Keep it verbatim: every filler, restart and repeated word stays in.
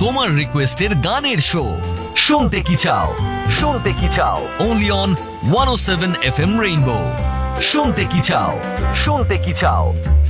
তোমার রিকোয়েস্টের গানের শো শুনতে কি চাও শুনতে কি চাও only on one O seven F M rainbow শুনতে কি চাও শুনতে কি চাও